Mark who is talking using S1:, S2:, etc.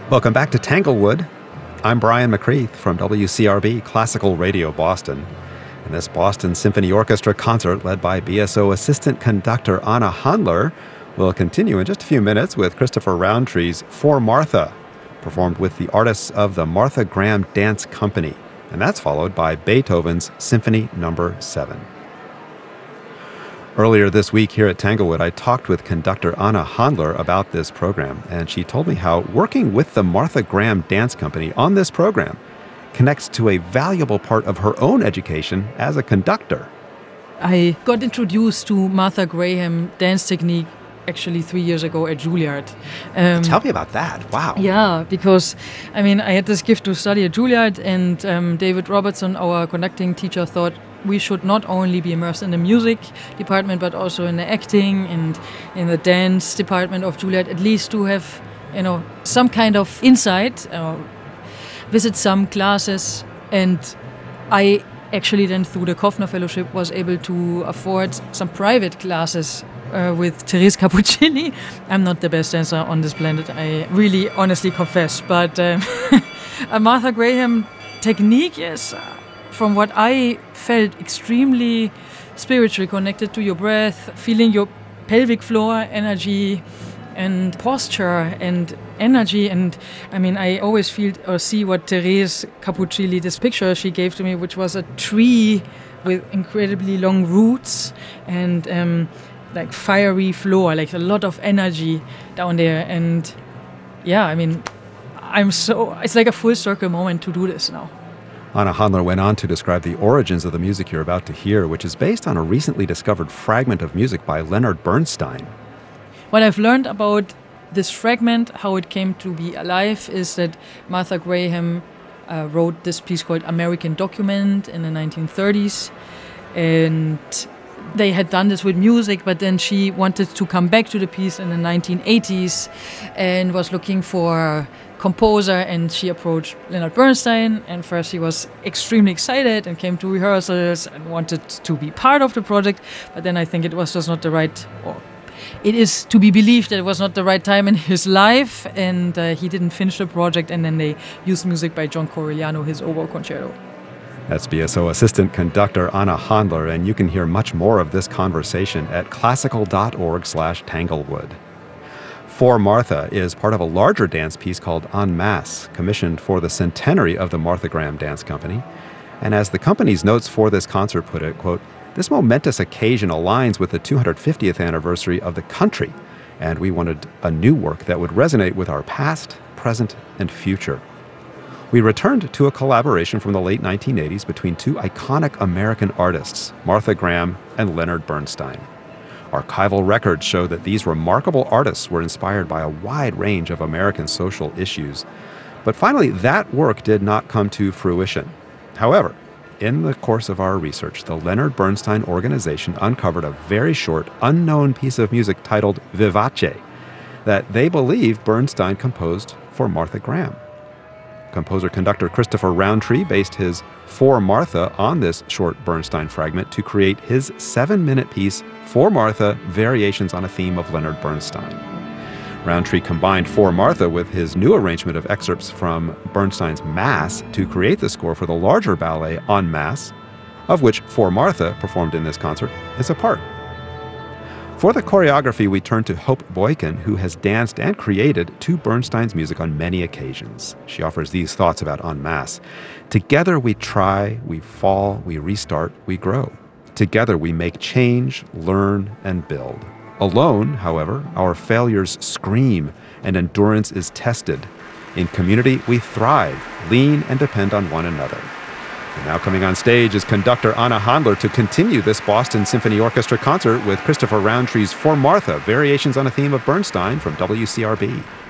S1: Welcome back to Tanglewood. I'm Brian McCreath from WCRB Classical Radio Boston. And this Boston Symphony Orchestra concert, led by BSO assistant conductor Anna Handler, will continue in just a few minutes with Christopher Roundtree's For Martha, performed with the artists of the Martha Graham Dance Company. And that's followed by Beethoven's Symphony No. 7. Earlier this week here at Tanglewood, I talked with conductor Anna Handler about this program, and she told me how working with the Martha Graham Dance Company on this program connects to a valuable part of her own education as a conductor.
S2: I got introduced to Martha Graham dance technique actually 3 years ago at Juilliard.
S1: Tell me about that. Wow.
S2: Yeah, because I had this gift to study at Juilliard, and David Robertson, our conducting teacher, thought we should not only be immersed in the music department, but also in the acting and in the dance department of Juilliard, at least to have, some kind of insight, visit some classes. And I actually then, through the Koffner Fellowship, was able to afford some private classes with Therese Cappuccilli. I'm not the best dancer on this planet, I really honestly confess, but a Martha Graham technique, yes, from what I felt, extremely spiritually connected to your breath, feeling your pelvic floor energy and posture and energy. And I always feel or see what Therese Cappuccilli, this picture she gave to me, which was a tree with incredibly long roots and like fiery floor, like a lot of energy down there. And yeah, it's like a full circle moment to do this now.
S1: Anna Handler went on to describe the origins of the music you're about to hear, which is based on a recently discovered fragment of music by Leonard Bernstein.
S2: What I've learned about this fragment, how it came to be alive, is that Martha Graham wrote this piece called American Document in the 1930s. And they had done this with music, but then she wanted to come back to the piece in the 1980s and was looking for composer, and she approached Leonard Bernstein, and first he was extremely excited and came to rehearsals and wanted to be part of the project, but then I think it was just not the right, or it is to be believed that it was not the right time in his life, and he didn't finish the project, and then they used music by John Corigliano, his oboe concerto.
S1: That's BSO assistant conductor Anna Handler, and you can hear much more of this conversation at classical.org/Tanglewood. For Martha is part of a larger dance piece called En Masse, commissioned for the centenary of the Martha Graham Dance Company. And as the company's notes for this concert put it, quote, "This momentous occasion aligns with the 250th anniversary of the country, and we wanted a new work that would resonate with our past, present, and future." We returned to a collaboration from the late 1980s between two iconic American artists, Martha Graham and Leonard Bernstein. Archival records show that these remarkable artists were inspired by a wide range of American social issues. But finally, that work did not come to fruition. However, in the course of our research, the Leonard Bernstein Organization uncovered a very short, unknown piece of music titled Vivace that they believe Bernstein composed for Martha Graham. Composer-conductor Christopher Roundtree based his For Martha on this short Bernstein fragment to create his 7-minute piece, For Martha, Variations on a Theme of Leonard Bernstein. Roundtree combined For Martha with his new arrangement of excerpts from Bernstein's Mass to create the score for the larger ballet En Masse, of which For Martha, performed in this concert, is a part. For the choreography, we turn to Hope Boykin, who has danced and created to Bernstein's music on many occasions. She offers these thoughts about En Masse. "Together we try, we fall, we restart, we grow. Together we make change, learn, and build. Alone, however, our failures scream and endurance is tested. In community, we thrive, lean, and depend on one another." And now coming on stage is conductor Anna Handler to continue this Boston Symphony Orchestra concert with Christopher Roundtree's For Martha, Variations on a Theme of Bernstein from WCRB.